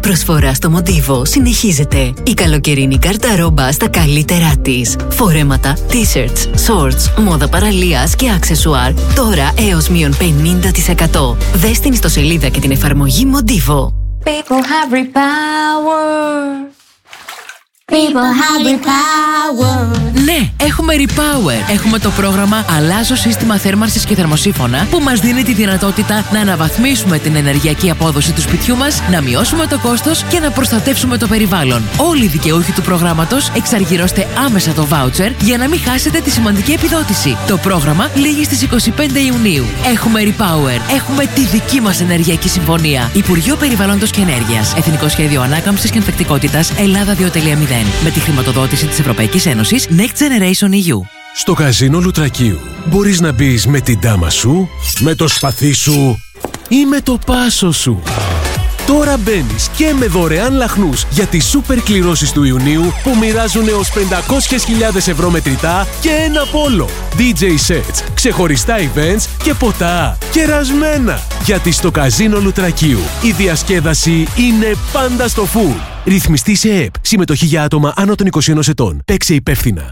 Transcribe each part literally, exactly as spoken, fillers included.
προσφορά στο Μοντίβο συνεχίζεται. Η καλοκαιρινή κάρτα ρόμπα στα καλύτερά της. Φορέματα, t-shirts, shorts, μόδα παραλίας και αξεσουάρ. Τώρα έως μείον πενήντα τοις εκατό. Δες την ιστοσελίδα και την εφαρμογή Μοντίβο. People have repower. People have repower. Ναι, έχουμε Repower. Έχουμε το πρόγραμμα Αλλάζω σύστημα θέρμανσης και θερμοσύφωνα που μας δίνει τη δυνατότητα να αναβαθμίσουμε την ενεργειακή απόδοση του σπιτιού μας, να μειώσουμε το κόστος και να προστατεύσουμε το περιβάλλον. Όλοι οι δικαιούχοι του προγράμματος εξαργυρώστε άμεσα το voucher για να μην χάσετε τη σημαντική επιδότηση. Το πρόγραμμα λήγει στις είκοσι πέντε Ιουνίου. Έχουμε Repower. Έχουμε τη δική μας ενεργειακή συμφωνία. Υπουργείο Περιβάλλοντος και Ενέργειας. Εθνικό Σχέδιο Ανάκαμψης και Ανθεκτικότητας Ελλάδα δύο κόμμα μηδέν. Με τη χρηματοδότηση της Ευρωπαϊκής Ένωσης Next Generation ι γιου. Στο καζίνο Λουτρακίου μπορείς να μπεις με την τάμα σου, με το σπαθί σου ή με το πάσο σου. Τώρα μπαίνεις και με δωρεάν λαχνούς για τις σούπερ κληρώσεις του Ιουνίου που μοιράζουν έως πεντακόσιες χιλιάδες ευρώ μετρητά και ένα πόλο. ντι τζέι sets, ξεχωριστά events και ποτά κερασμένα. Γιατί στο καζίνο Λουτρακίου η διασκέδαση είναι πάντα στο φουλ. Ρυθμιστή σε ΕΕΠ. Συμμετοχή για άτομα άνω των είκοσι ενός ετών. Παίξε υπεύθυνα.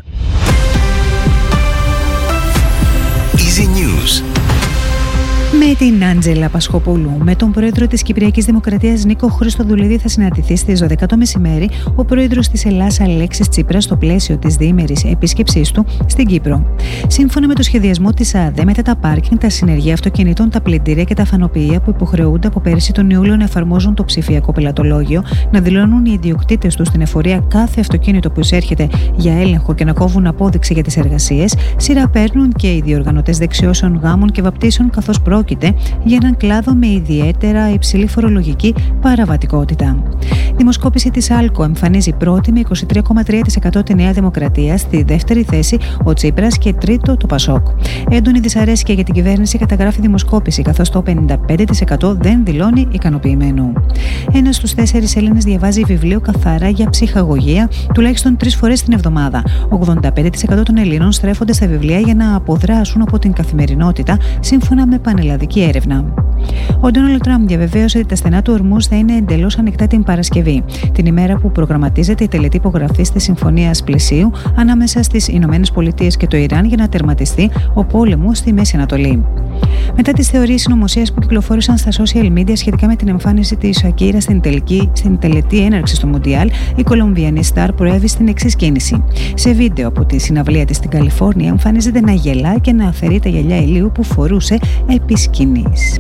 Easy News. Με την Άντζελα Πασχοπούλου, με τον πρόεδρο της Κυπριακής Δημοκρατίας Νίκο Χριστοδουλίδη θα συναντηθεί στις δώδεκα το μεσημέρι ο πρόεδρος της Ελλάς Αλέξης Τσίπρας στο πλαίσιο της διήμερης επίσκεψής του στην Κύπρο. Σύμφωνα με το σχεδιασμό της ΑΔΕ, μετά τα πάρκινγκ, τα συνεργεία αυτοκινήτων, τα πλυντήρια και τα φανοποιεία που υποχρεούνται από πέρσι τον Ιούλιο να εφαρμόζουν το ψηφιακό πελατολόγιο, να δηλώνουν οι ιδιοκτήτες τους στην εφορία κάθε αυτοκίνητο που εισέρχεται για έλεγχο και να κόβουν απόδειξη για τις εργασίες, σειρά παίρνουν και οι διοργανωτές δεξιώσεων γάμων και βαπτίσεων, καθώς πρόκειται για έναν κλάδο με ιδιαίτερα υψηλή φορολογική παραβατικότητα. Δημοσκόπηση της Άλκο εμφανίζει πρώτη με είκοσι τρία κόμμα τρία τοις εκατό τη Νέα Δημοκρατία, στη δεύτερη θέση ο Τσίπρας και τρίτο το Πασόκ. Έντονη δυσαρέσκεια για την κυβέρνηση καταγράφει δημοσκόπηση, καθώς το πενήντα πέντε τοις εκατό δεν δηλώνει ικανοποιημένο. Ένας στους τέσσερις Έλληνες διαβάζει βιβλίο καθαρά για ψυχαγωγία τουλάχιστον τρεις φορές την εβδομάδα. ογδόντα πέντε τοις εκατό των Ελλήνων στρέφονται στα βιβλία για να αποδράσουν από την καθημερινότητα, σύμφωνα με πανελλαδική έρευνα. Ο Ντόναλντ Τραμπ διαβεβαίωσε ότι τα στενά του Ορμούζ θα είναι εντελώς ανοιχτά την Παρασκευή, την ημέρα που προγραμματίζεται η τελετή υπογραφής της Συμφωνίας Πλαισίου ανάμεσα στις Ηνωμένες Πολιτείες και το Ιράν για να τερματιστεί ο πόλεμος στη Μέση Ανατολή. Μετά τις θεωρίες συνωμοσίας που κυκλοφόρησαν στα social media σχετικά με την εμφάνιση της Σακίρα στην, στην τελετή έναρξης του Μουντιάλ, η Κολομβιανή στάρ προέβη στην εξής κίνηση. Σε βίντεο από τη συναυλία της στην Καλιφόρνια εμφανίζεται να γελά και να αφαιρεί τα γυαλιά ηλίου που φορούσε επί σκηνής.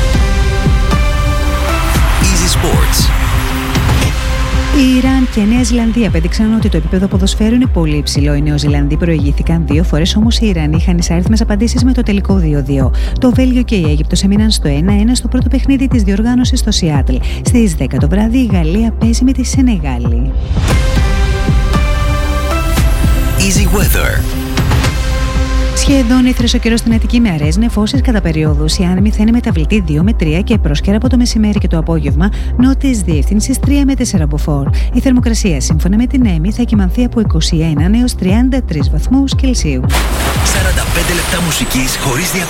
Easy Sports. Η Ιράν και η Νέα Ζηλανδία απέδειξαν ότι το επίπεδο ποδοσφαίρου είναι πολύ υψηλό. Οι Νεοζηλανδοί προηγήθηκαν δύο φορές, όμως οι Ιρανοί είχαν εισάριθμες απαντήσεις με το τελικό δύο δύο. Το Βέλγιο και η Αίγυπτος έμειναν στο ένα ένα στο πρώτο παιχνίδι της διοργάνωσης στο Σιάτλ. Στις δέκα το βράδυ η Γαλλία παίζει με τη Σενεγάλη. Easy Weather. Σχεδόν ήθρες ο καιρός στην Αττική με αραιές νεφώσεις κατά περιόδους. Η άνεμη θα είναι μεταβλητή δύο με τρία και πρόσκαιρα από το μεσημέρι και το απόγευμα, νότιες διεύθυνσης τρία με τέσσερα μποφόρ. Η θερμοκρασία σύμφωνα με την ΕΜΗ θα κυμανθεί από είκοσι ένα έως τριάντα τρεις βαθμούς Κελσίου. σαράντα πέντε λεπτά μουσικής χωρίς διακοπές.